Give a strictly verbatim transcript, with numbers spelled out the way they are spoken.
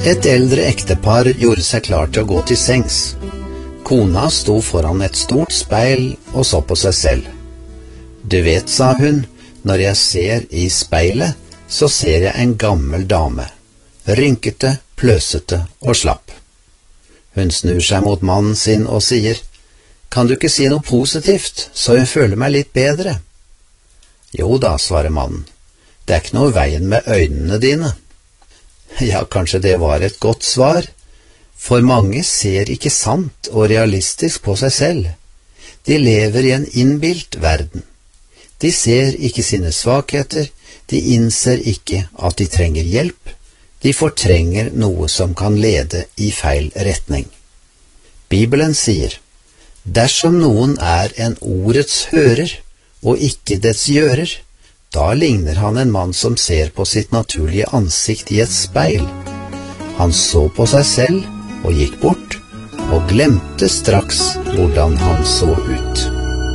Et eldre ektepar gjorde seg klar til å gå til sengs. Kona sto foran et stort speil og så på seg selv. «Du vet», sa hun, «når jeg ser i speilet, så ser jeg en gammel dame. Rynkete, pløsete og slapp.» Hun snur seg mot mannen sin og sier, «Kan du ikke si noe positivt, så jeg føler meg litt bedre?» «Jo da», svarer mannen, «det er ikke noe veien med øynene dine.» Ja, kanskje det var et godt svar, for mange ser ikke sant og realistisk på seg selv. De lever i en innbilt verden. De ser ikke sine svakheter, de innser ikke at de trenger hjelp, de fortrenger noe som kan lede i feil retning. Bibelen sier, «Dersom noen er en ordets hører, og ikke dets gjører, da ligner han en mann som ser på sitt naturlige ansikt i et speil. Han så på seg selv og gikk bort, og glemte straks hvordan han så ut.»